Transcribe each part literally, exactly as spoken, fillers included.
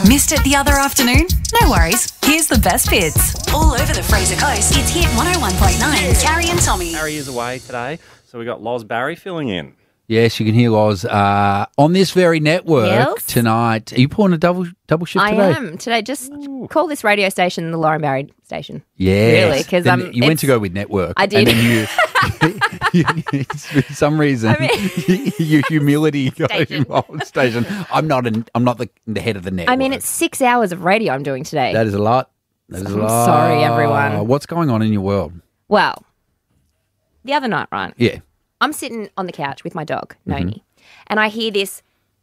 Missed it the other afternoon? No worries. Here's the best bits. All over the Fraser Coast, it's Hit one oh one point nine. Carrie and Tommy. Harry is away today, so we got Loz Barry filling in. Yes, you can hear Loz uh, on this very network Yes. tonight. Are you pulling a double double shift I today? am today. Just call this radio station the Lauren Barry station. Yes. Really, 'cause, Then um, you went it's- to go with network. I did. And then you, you, you for some reason, I mean- your humility got Station. involved. Station. I'm not. An, I'm not the, the head of the network. I mean, it's six hours of radio I'm doing today. that is a lot. That is a I'm lot. sorry, everyone. What's going on in your world? Well, the other night, right? Yeah. I'm sitting on the couch with my dog, Mm-hmm. Noni, and I hear this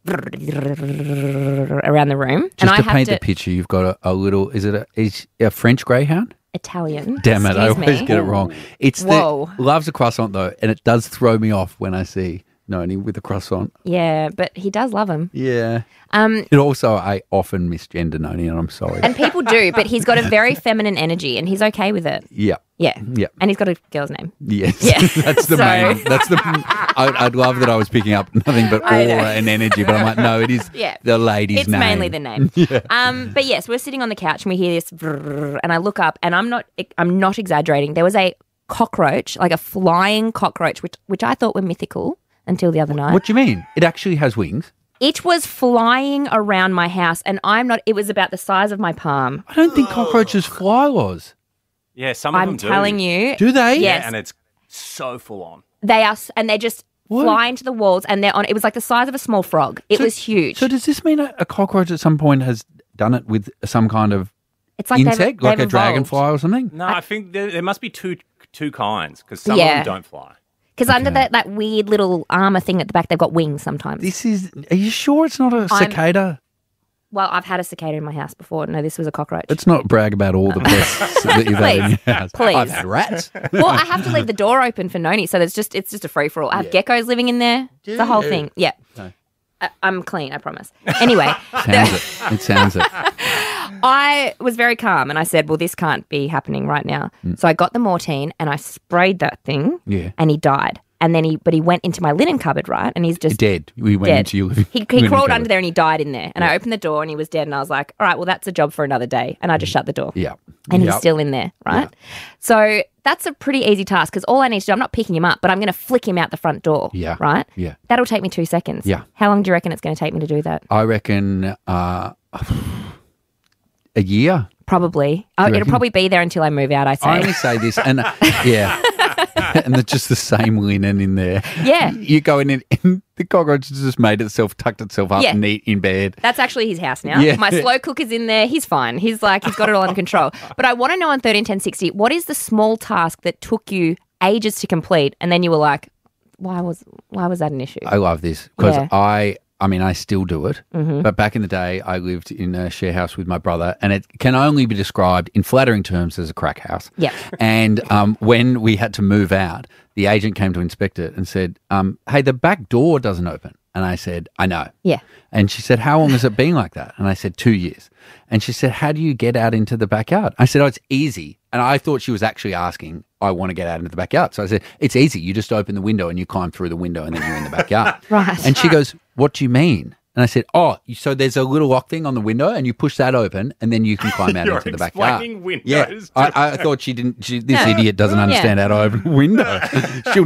around the room. Just and I to have paint to the picture, you've got a, a little. Is it a, is a French greyhound? Italian. Damn it! I Excuse always me. get it wrong. It's Whoa. the loves a croissant though, and it does throw me off when I see Noni with a croissant. Yeah, but he does love him. Yeah. Um, It also, I often misgender Noni, and I'm sorry. and people do, but he's got a very feminine energy, and he's okay with it. yeah. Yeah. Yeah. And he's got a girl's name. Yes. Yeah. That's the So- main. That's the. I, I'd love that I was picking up nothing but I aura know. and energy, but I'm like, no, it is Yeah. the lady's It's name. mainly the name. Um, but yes, we're sitting on the couch and we hear this, brrr, and I look up, and I'm not, I'm not exaggerating. There was a cockroach, like a flying cockroach, which which I thought were mythical until the other night. What do you mean? It actually has wings. It was flying around my house, and I'm not. It was about the size of my palm. I don't think cockroaches fly, Loz. Yeah, some of I'm them do. telling you, Do they? Yes. Yeah, and it's so full on. they are, s- and they just What? fly into the walls, and they're on. It was like the size of a small frog. It So- was huge. So does this mean a, a cockroach at some point has done it with some kind of it's like they've- insect, like they've a dragonfly evolved. or something? No, I, think there, there must be two two kinds because some Yeah. of them don't fly. Because under that, that weird little armor thing at the back, they've got wings sometimes. This is. Are you sure it's not a I'm- cicada? Well, I've had a cicada in my house before. No, this was a cockroach. Let's not brag about all the pests that you've had in your Please, house. please. I've had rats. Well, I have to leave the door open for Noni, so there's just it's just a free for all. I have geckos living in there. It's the whole you? thing. Yeah. No. I, I'm clean, I promise. Anyway, Sounds it. It sounds it. I was very calm and I said, well, this can't be happening right now. Mm. So I got the Mortine and I sprayed that thing Yeah. and he died. And then he, but he went into my linen cupboard, right? And he's just Dead. We went dead. into your living He, he living crawled cupboard. under there and he died in there. And I opened the door and he was dead. And I was like, all right, well, that's a job for another day. And I just shut the door. Yeah. And he's Yep. still in there, right? So that's a pretty easy task because all I need to do, I'm not picking him up, but I'm going to flick him out the front door. Yeah. Right? Yeah. That'll take me two seconds. Yeah. How long do you reckon it's going to take me to do that? I reckon uh, a year. Probably. Oh, it'll reckon? probably be there until I move out, I say. I only say this, and uh, yeah, and it's just the same linen in there. Yeah. You go in and, and the cockroach has just made itself, tucked itself up Yeah. neat in bed. That's actually his house now. Yeah. My slow cooker's in there. He's fine. He's like, he's got it all under control. But I want to know on thirteen ten sixty, what is the small task that took you ages to complete and then you were like, why was why was that an issue? I love this because Yeah. I, I mean, I still do it. Mm-hmm. But back in the day, I lived in a share house with my brother, and it can only be described in flattering terms as a crack house. Yeah. And um, when we had to move out, the agent came to inspect it and said, um, "Hey, the back door doesn't open." And I said, "I know." Yeah. And she said, "How long has it been like that?" And I said, two years. And she said, "How do you get out into the backyard?" I said, "Oh, it's easy." And I thought she was actually asking, I want to get out into the backyard. So I said, "It's easy. You just open the window and you climb through the window and then you're in the backyard." Right. And she goes, "What do you mean?" And I said, "Oh, so there's a little lock thing on the window and you push that open and then you can climb out You're into the backyard." explaining windows Yeah. to I, I thought she didn't, she, this No. idiot doesn't Yeah. understand how to open a window. She'll